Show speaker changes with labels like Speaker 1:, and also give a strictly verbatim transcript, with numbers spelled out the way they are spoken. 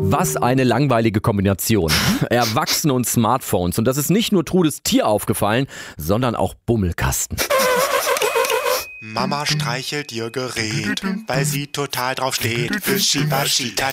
Speaker 1: Was eine langweilige Kombination. Erwachsene und Smartphones. Und das ist nicht nur Trudes Tier aufgefallen, sondern auch Bummelkasten.
Speaker 2: Mama streichelt ihr Gerät, weil sie total drauf steht. Fischi, Waschi,